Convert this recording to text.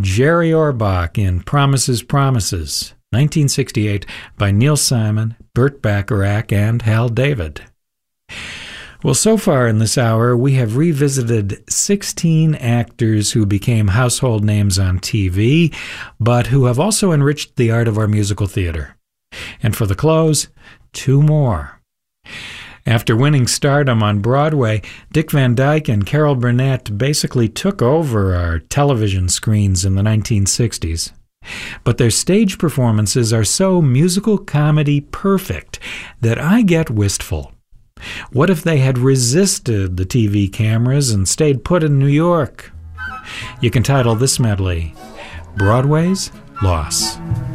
Jerry Orbach in Promises, Promises, 1968, by Neil Simon, Burt Bacharach, and Hal David. Well, so far in this hour, we have revisited 16 actors who became household names on TV, but who have also enriched the art of our musical theater. And for the close, 2 more. After winning stardom on Broadway, Dick Van Dyke and Carol Burnett basically took over our television screens in the 1960s. But their stage performances are so musical comedy perfect that I get wistful. What if they had resisted the TV cameras and stayed put in New York? You can title this medley, Broadway's Loss.